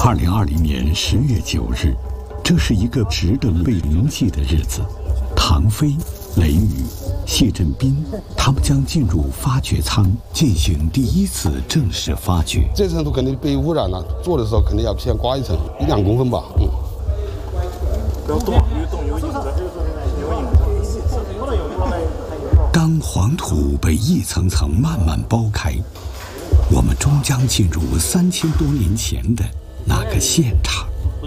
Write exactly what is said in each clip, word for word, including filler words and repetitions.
二零二零年十月九日，这是一个值得被铭记的日子。唐飞、雷雨、谢振斌，他们将进入发掘舱进行第一次正式发掘。 这层土肯定被污染了，做的时候肯定要先刮一层，一两公分吧。嗯。 不要动，越动有影子。 当黄土被一层层慢慢剥开，我们终将进入三千多年前的那个现场。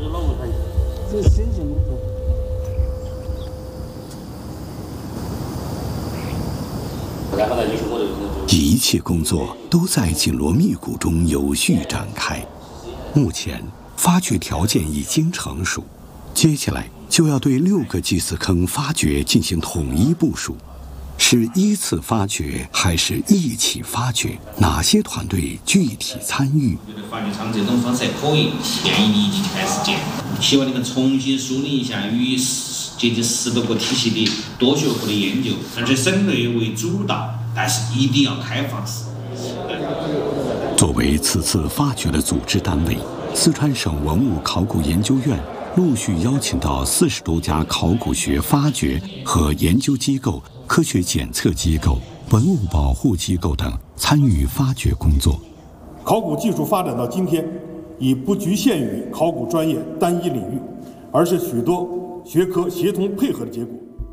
一切工作都在紧锣密鼓中有序展开。目前发掘条件已经成熟，接下来就要对六个祭祀坑发掘进行统一部署。是依次发掘还是一起发掘？哪些团队具体参与？ 发掘舱这种方式还可以，建议立即开始建。希望你们重新梳理一下与接近十多个体系的多学科的研究，而且省内为主导，但是一定要开放式。 作为此次发掘的组织单位，四川省文物考古研究院陆续邀请到四十多家考古学发掘和研究机构、科学检测机构、文物保护机构等参与发掘工作。 考古技术发展到今天，已不局限于考古专业单一领域，而是许多学科协同配合的结果。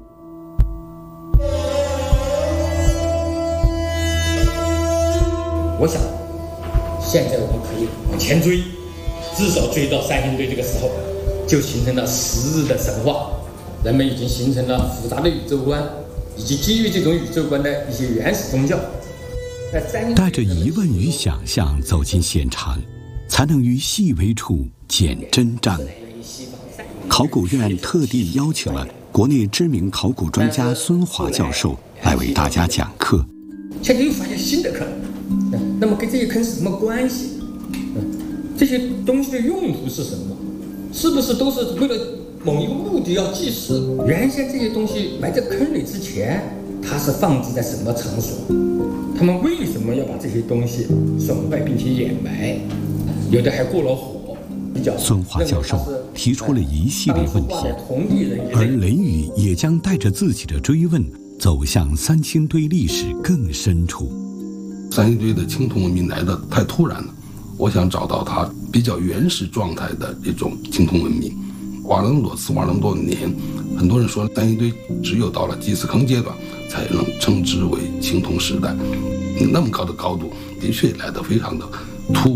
我想，现在我们可以往前追，至少追到三星堆这个时候，就形成了十日的神话，人们已经形成了复杂的宇宙观。以及基于这种宇宙观的一些原始宗教， 带着疑问与想象走进现场，才能于细微处见真章。考古院特地邀请了国内知名考古专家孙华教授来为大家讲课。 现在又发现新的坑，那么跟这些坑是什么关系？这些东西的用途是什么？是不是都是为了某一个目的要祭祀？原先这些东西埋在坑里之前，它是放置在什么场所？他们为什么要把这些东西损坏并且掩埋？有的还过了火。 孙华教授提出了一系列问题，而雷雨也将带着自己的追问走向三星堆历史更深处。 三星堆的青铜文明来的太突然了，我想找到它比较原始状态的这种青铜文明。挖了那么多次，挖了那么多年，很多人说三星堆只有到了祭祀坑阶段才能称之为青铜时代。那么高的高度，的确来得非常的突兀。